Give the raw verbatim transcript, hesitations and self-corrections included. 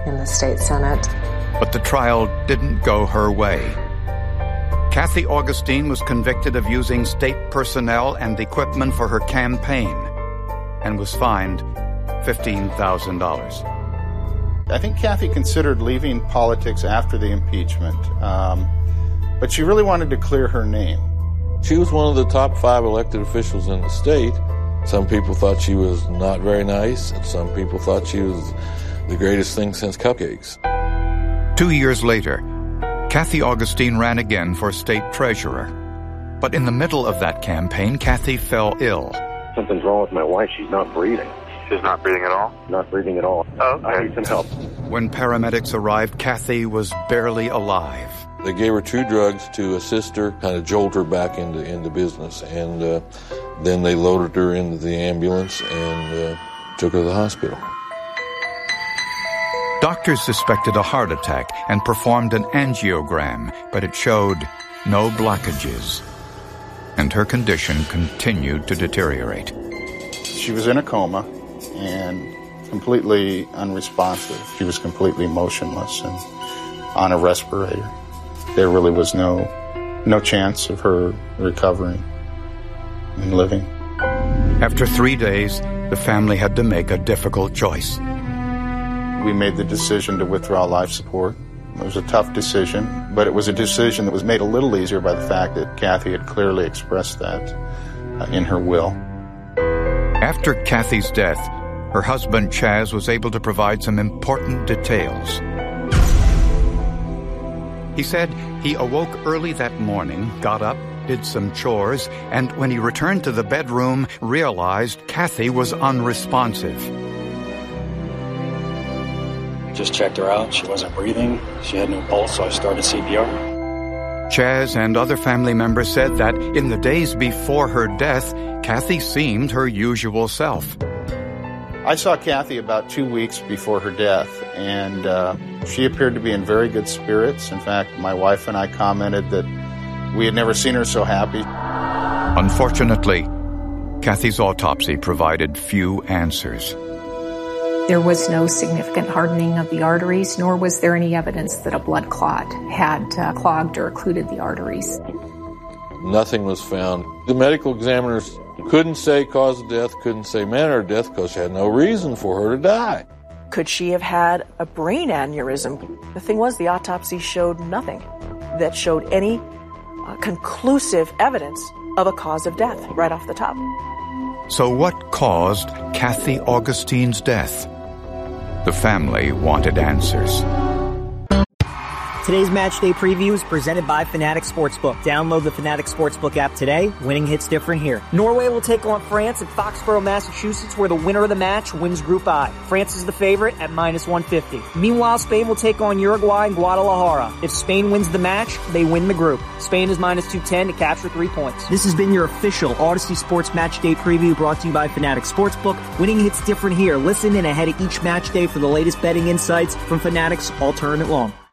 in the state Senate. But the trial didn't go her way. Cathy Augustine was convicted of using state personnel and equipment for her campaign and was fined fifteen thousand dollars. I think Cathy considered leaving politics after the impeachment, um, but she really wanted to clear her name. She was one of the top five elected officials in the state. Some people thought she was not very nice, and some people thought she was the greatest thing since cupcakes. Two years later, Cathy Augustine ran again for state treasurer. But in the middle of that campaign, Cathy fell ill. Something's wrong with my wife. She's not breathing. She's not breathing at all? Not breathing at all. Oh, okay. I need some help. When paramedics arrived, Cathy was barely alive. They gave her two drugs to assist her, kind of jolt her back into, into business. And uh, then they loaded her into the ambulance and uh, took her to the hospital. Doctors suspected a heart attack and performed an angiogram, but it showed no blockages. And her condition continued to deteriorate. She was in a coma and completely unresponsive. She was completely motionless and on a respirator. There really was no no chance of her recovering and living. After three days, the family had to make a difficult choice. We made the decision to withdraw life support. It was a tough decision, but it was a decision that was made a little easier by the fact that Cathy had clearly expressed that uh, in her will. After Cathy's death, her husband Chaz was able to provide some important details. He said he awoke early that morning, got up, did some chores, and when he returned to the bedroom, realized Cathy was unresponsive. Just checked her out. She wasn't breathing. She had no pulse, so I started C P R. Chaz and other family members said that in the days before her death, Cathy seemed her usual self. I saw Cathy about two weeks before her death, and uh, she appeared to be in very good spirits. In fact, my wife and I commented that we had never seen her so happy. Unfortunately, Cathy's autopsy provided few answers. There was no significant hardening of the arteries, nor was there any evidence that a blood clot had uh, clogged or occluded the arteries. Nothing was found. The medical examiners couldn't say cause of death, couldn't say manner of death, because she had no reason for her to die. Could she have had a brain aneurysm? The thing was, the autopsy showed nothing that showed any uh, conclusive evidence of a cause of death right off the top. So what caused Cathy Augustine's death? The family wanted answers. Today's match day preview is presented by Fanatic Sportsbook. Download the Fanatic Sportsbook app today. Winning hits different here. Norway will take on France at Foxborough, Massachusetts, where the winner of the match wins Group I. France is the favorite at minus one fifty. Meanwhile, Spain will take on Uruguay in Guadalajara. If Spain wins the match, they win the group. Spain is minus two ten to capture three points. This has been your official Odyssey Sports Match Day preview brought to you by Fanatic Sportsbook. Winning hits different here. Listen in ahead of each match day for the latest betting insights from Fanatic's Alternate Long.